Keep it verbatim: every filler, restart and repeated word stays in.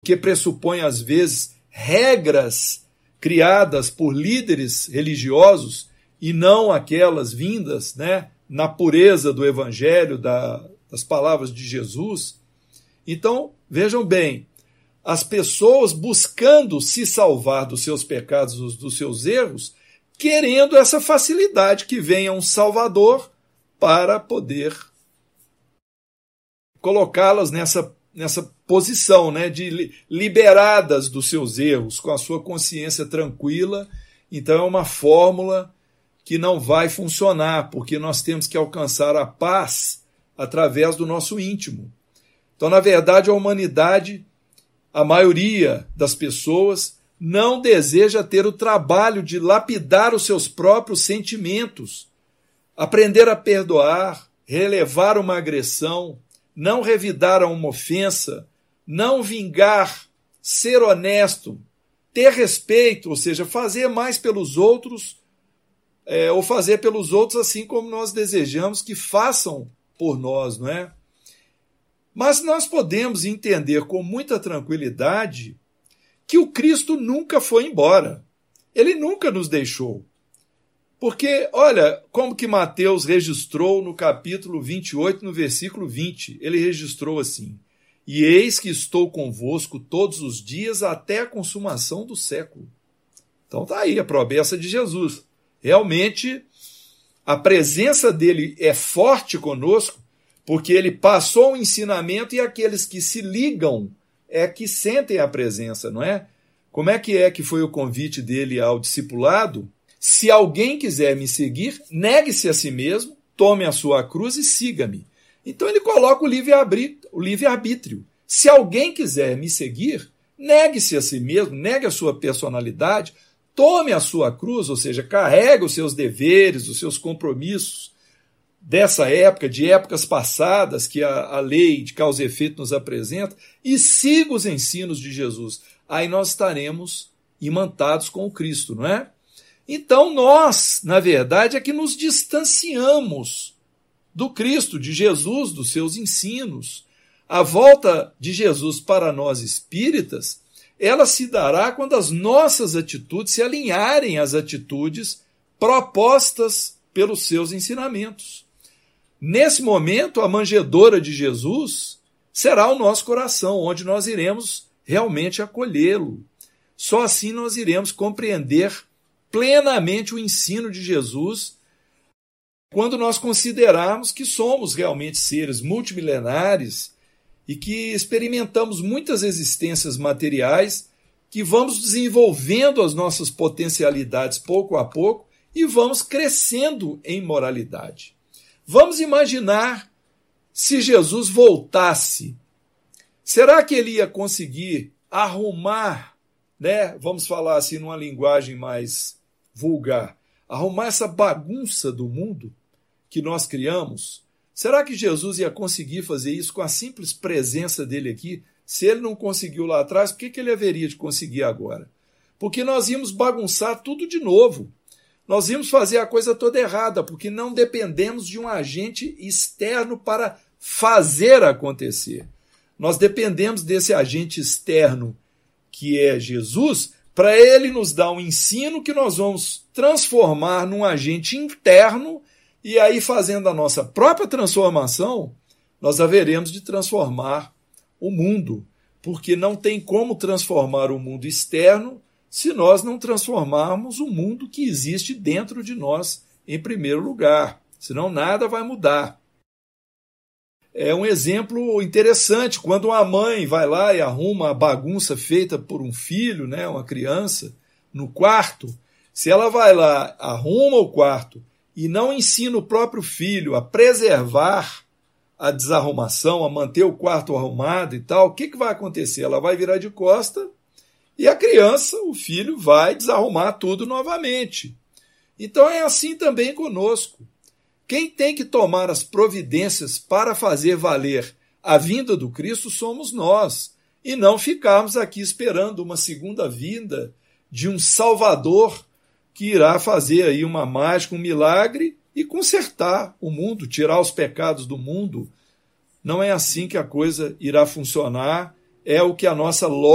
que pressupõe, às vezes, regras criadas por líderes religiosos e não aquelas vindas, né, na pureza do Evangelho, da, das palavras de Jesus. Então, vejam bem, as pessoas buscando se salvar dos seus pecados, dos, dos seus erros, querendo essa facilidade que venha um Salvador para poder colocá-las nessa, nessa posição, né, de liberadas dos seus erros, com a sua consciência tranquila. Então é uma fórmula que não vai funcionar, porque nós temos que alcançar a paz através do nosso íntimo. Então, na verdade, a humanidade, a maioria das pessoas, não deseja ter o trabalho de lapidar os seus próprios sentimentos, aprender a perdoar, relevar uma agressão, não revidar a uma ofensa, não vingar, ser honesto, ter respeito, ou seja, fazer mais pelos outros, é, ou fazer pelos outros assim como nós desejamos que façam por nós, não é? Mas nós podemos entender com muita tranquilidade que o Cristo nunca foi embora. Ele nunca nos deixou. Porque, olha, como que Mateus registrou no capítulo vinte e oito, no versículo vinte, ele registrou assim: e eis que estou convosco todos os dias até a consumação do século. Então está aí a promessa de Jesus. Realmente, a presença dele é forte conosco, porque ele passou o ensinamento e aqueles que se ligam é que sentem a presença, não é? Como é que é que foi o convite dele ao discipulado? Se alguém quiser me seguir, negue-se a si mesmo, tome a sua cruz e siga-me. Então ele coloca o livre-arbítrio. Se alguém quiser me seguir, negue-se a si mesmo, negue a sua personalidade, tome a sua cruz, ou seja, carregue os seus deveres, os seus compromissos dessa época, de épocas passadas, que a, a lei de causa e efeito nos apresenta, e siga os ensinos de Jesus. Aí nós estaremos imantados com o Cristo, não é? Então nós, na verdade, é que nos distanciamos do Cristo, de Jesus, dos seus ensinos. A volta de Jesus para nós espíritas, ela se dará quando as nossas atitudes se alinharem às atitudes propostas pelos seus ensinamentos. Nesse momento, a manjedoura de Jesus será o nosso coração, onde nós iremos realmente acolhê-lo. Só assim nós iremos compreender plenamente o ensino de Jesus, quando nós considerarmos que somos realmente seres multimilenares e que experimentamos muitas existências materiais, que vamos desenvolvendo as nossas potencialidades pouco a pouco e vamos crescendo em moralidade. Vamos imaginar se Jesus voltasse. Será que ele ia conseguir arrumar, né? Vamos falar assim numa linguagem mais vulgar, arrumar essa bagunça do mundo que nós criamos? Será que Jesus ia conseguir fazer isso com a simples presença dele aqui? Se ele não conseguiu lá atrás, por que, que ele haveria de conseguir agora? Porque nós íamos bagunçar tudo de novo. Nós íamos fazer a coisa toda errada, porque não dependemos de um agente externo para fazer acontecer. Nós dependemos desse agente externo, que é Jesus, para ele nos dar um ensino que nós vamos transformar num agente interno, e aí, fazendo a nossa própria transformação, nós haveremos de transformar o mundo, porque não tem como transformar o mundo externo se nós não transformarmos o mundo que existe dentro de nós em primeiro lugar. Senão nada vai mudar. É um exemplo interessante, quando uma mãe vai lá e arruma a bagunça feita por um filho, né, uma criança, no quarto. Se ela vai lá, arruma o quarto e não ensina o próprio filho a preservar a desarrumação, a manter o quarto arrumado e tal, o que, que vai acontecer? Ela vai virar de costa e a criança, o filho, vai desarrumar tudo novamente. Então é assim também conosco. Quem tem que tomar as providências para fazer valer a vinda do Cristo somos nós, e não ficarmos aqui esperando uma segunda vinda de um Salvador que irá fazer aí uma mágica, um milagre e consertar o mundo, tirar os pecados do mundo. Não é assim que a coisa irá funcionar, é o que a nossa lógica